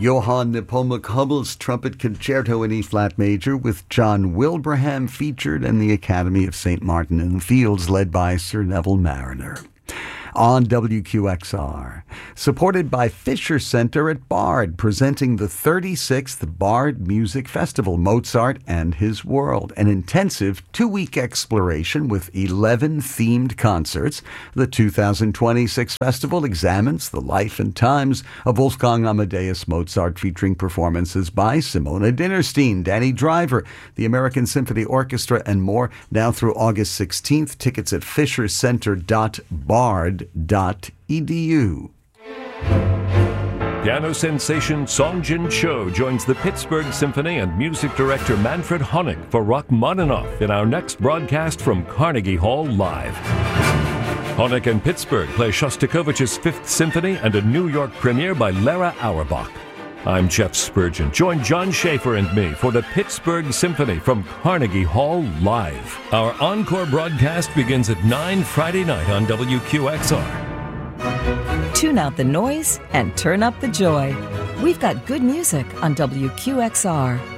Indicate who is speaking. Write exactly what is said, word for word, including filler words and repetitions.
Speaker 1: Johann Nepomuk Hummel's Trumpet Concerto in E-flat major with John Wilbraham featured, and the Academy of Saint Martin in the Fields led by Sir Neville Mariner. On W Q X R, supported by Fisher Center at Bard, presenting the thirty-sixth Bard Music Festival, Mozart and His World, an intensive two-week exploration with eleven themed concerts. The two thousand twenty-six festival examines the life and times of Wolfgang Amadeus Mozart, featuring performances by Simona Dinnerstein, Danny Driver, the American Symphony Orchestra, and more. Now through August sixteenth, tickets at fisher center dot bard dot e d u.
Speaker 2: Piano sensation Song Jin Cho joins the Pittsburgh Symphony and music director Manfred Honeck for Rachmaninoff in our next broadcast from Carnegie Hall Live. Honeck and Pittsburgh play Shostakovich's Fifth Symphony and a New York premiere by Lara Auerbach. I'm Jeff Spurgeon. Join John Schaefer and me for the Pittsburgh Symphony from Carnegie Hall Live. Our encore broadcast begins at nine Friday night on W Q X R.
Speaker 3: Tune out the noise and turn up the joy. We've got good music on W Q X R.